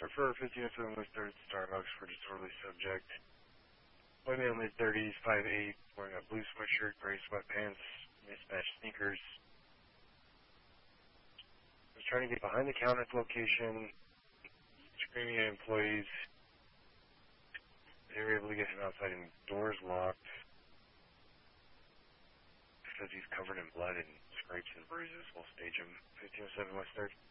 For 1507 West 3rd Starbucks for disorderly subject. White male mid-30s, 5'8", wearing a blue sweatshirt, gray sweatpants, mismatched sneakers. Was trying to get behind the counter at the location, screaming at employees. They were able to get him outside and doors locked. Because he's covered in blood and scrapes and bruises. We'll stage him. 1507 West 3rd.